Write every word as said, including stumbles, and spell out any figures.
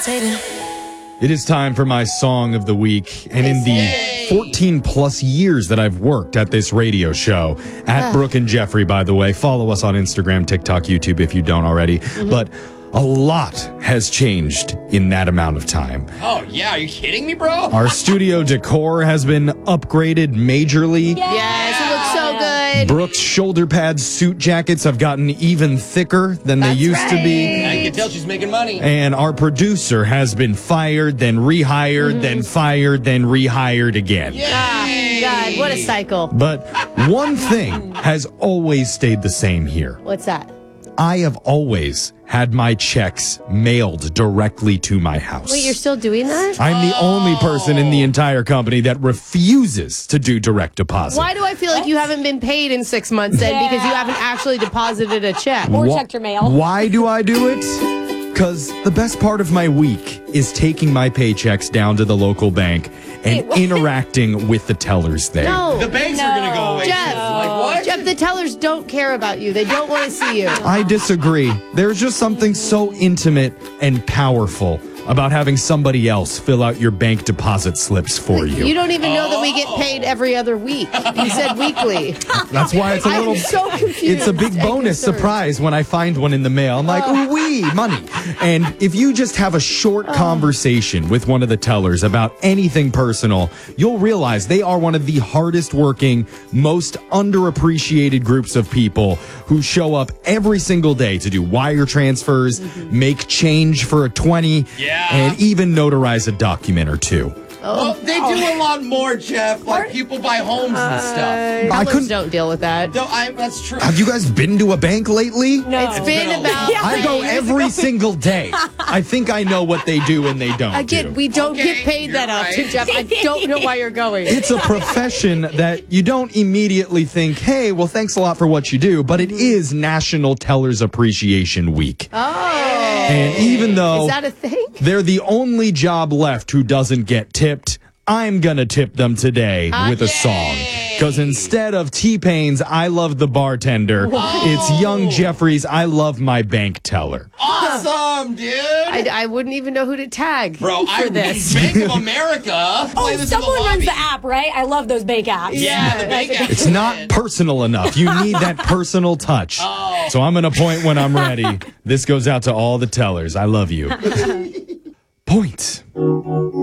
levitating. It is time for my song of the week. And in the fourteen plus years that I've worked at this radio show, at Brooke and Jeffrey, by the way, follow us on Instagram, TikTok, YouTube if you don't already. Mm-hmm. But a lot has changed in that amount of time. Oh, yeah. Are you kidding me, bro? Our studio decor has been upgraded majorly. Yes, yes it looks so good. Brooke's shoulder pads, suit jackets have gotten even thicker than That's they used right. to be. I can tell she's making money. And our producer has been fired, then rehired, mm-hmm. then fired, then rehired again. Oh, God, what a cycle. But one thing has always stayed the same here. What's that? I have always had my checks mailed directly to my house. Wait, you're still doing that? I'm the oh. only person in the entire company that refuses to do direct deposit. Why do I feel like you haven't been paid in six months then yeah. because you haven't actually deposited a check? Or Wh- checked your mail. Why do I do it? Because the best part of my week is taking my paychecks down to the local bank and Wait, interacting with the tellers there. No. The banks no. are going to go away. Jeff, like, what? Jeff, the tellers don't care about you. They don't want to see you. I disagree. There's just something so intimate and powerful about having somebody else fill out your bank deposit slips for you. You don't even know that we get paid every other week. You said weekly. That's why it's a little... I'm so confused. It's a big bonus surprise when I find one in the mail. I'm like, ooh wee, money. And if you just have a short conversation with one of the tellers about anything personal, you'll realize they are one of the hardest working, most underappreciated groups of people who show up every single day to do wire transfers, mm-hmm. make change for a twenty, yeah. and even notarize a document or two. Oh, well, they do a lot more, Jeff. Like, people buy homes and stuff. I couldn't don't deal with that. No, I, that's true. Have you guys been to a bank lately? No. It's, it's been, been about... Yeah, I go every single day. I think I know what they do and they don't Again, do. we don't okay, get paid that right. often, Jeff. I don't know why you're going. It's a profession that you don't immediately think, hey, well, thanks a lot for what you do, but it is National Tellers Appreciation Week. Oh. And even though is that a thing? They're the only job left who doesn't get tipped, I'm going to tip them today uh, with a song. Because instead of T-Pain's I Love the Bartender, Whoa. It's Young Jeffrey's I Love My Bank Teller. Awesome, dude. I, I wouldn't even know who to tag Bro, for I, this. Bank of America. Oh, someone runs the app, right? I love those bank apps. Yeah, the bank app. It's not personal enough. You need that personal touch. Oh. So I'm going to point when I'm ready. This goes out to all the tellers. I love you. Point.